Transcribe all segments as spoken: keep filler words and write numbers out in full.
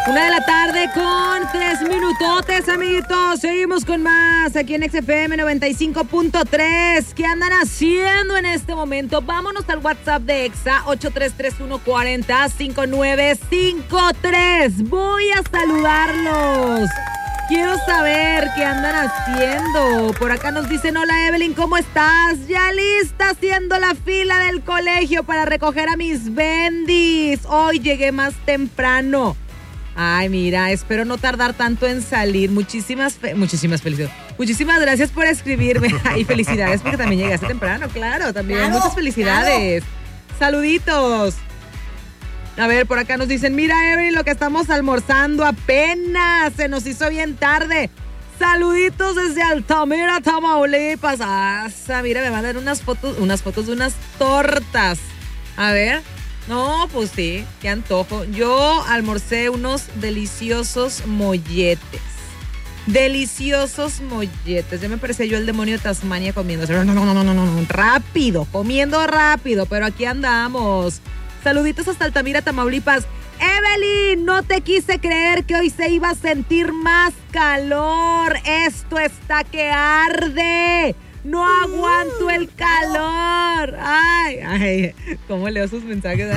Una de la tarde con tres minutotes, amiguitos. Seguimos con más aquí en X F M noventa y cinco punto tres. ¿Qué andan haciendo en este momento? Vámonos al WhatsApp de Exa ocho tres tres uno cuatro cero cinco nueve cinco tres. Voy a saludarlos. Quiero saber qué andan haciendo. Por acá nos dicen, hola Evelyn, ¿cómo estás? Ya lista haciendo la fila del colegio para recoger a mis bendis. Hoy llegué más temprano. Ay, mira, espero no tardar tanto en salir. Muchísimas, fe- muchísimas felicidades. Muchísimas gracias por escribirme. Y felicidades porque también llegaste temprano, claro, también. Claro, Muchas felicidades. Saluditos. A ver, por acá nos dicen, mira, Evelyn, lo que estamos almorzando apenas. Se nos hizo bien tarde. Saluditos desde Altamira, Tamaulipas. Ah, mira, me mandan unas fotos, unas fotos de unas tortas. A ver. No, pues sí, qué antojo. Yo almorcé unos deliciosos molletes. Deliciosos molletes. Ya me parecía yo el demonio de Tasmania comiendo. No, no, no, no, no, no, rápido, comiendo rápido, pero aquí andamos. Saluditos hasta Altamira, Tamaulipas. Evelyn, no te quise creer que hoy se iba a sentir más calor. Esto está que arde. No aguanto el calor. Ay, ay, ¿cómo leo sus mensajes?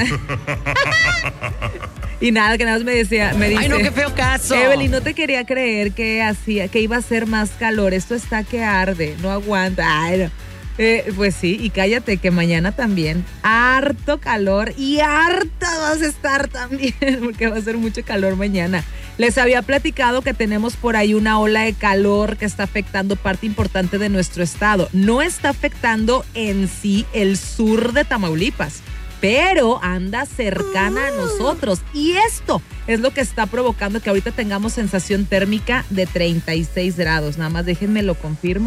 Y nada, que nada más me decía, me dice, ay, no, qué feo caso. Evelyn, no te quería creer que hacía, que iba a ser más calor. Esto está que arde, no aguanta. Ay, no. Eh, pues sí, y cállate que mañana también harto calor y harta vas a estar también porque va a ser mucho calor mañana. Les había platicado que tenemos por ahí una ola de calor que está afectando parte importante de nuestro estado. No está afectando en sí el sur de Tamaulipas, pero anda cercana a nosotros. Y esto es lo que está provocando que ahorita tengamos sensación térmica de treinta y seis grados. Nada más déjenme lo confirmo.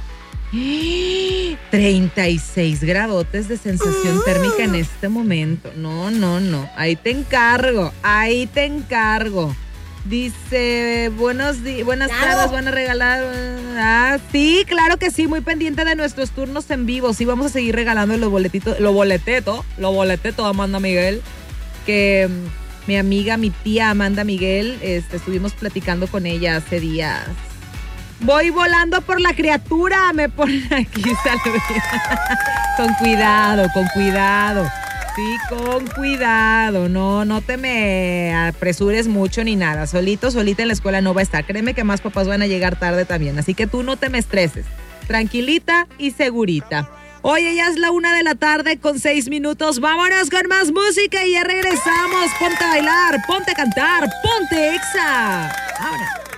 treinta y seis gradotes de sensación térmica en este momento. No, no, no. Ahí te encargo. Ahí te encargo. Dice, buenos días, buenas Claro. tardes, van a regalar. Ah, sí, claro que sí, muy pendiente de nuestros turnos en vivo. Sí, vamos a seguir regalando los boletitos, lo boleteto, lo boleteto, Amanda Miguel, que mm, mi amiga, mi tía Amanda Miguel, este, estuvimos platicando con ella hace días. Voy volando por la criatura, me ponen aquí, saludos. Con cuidado, con cuidado. Sí, con cuidado, no, no te me apresures mucho ni nada. Solito, solita en la escuela no va a estar. Créeme que más papás van a llegar tarde también, así que tú no te me estreses. Tranquilita y segurita. Oye, ya es la una de la tarde con seis minutos. Vámonos con más música y ya regresamos. Ponte a bailar, ponte a cantar, ponte Exa. Ahora.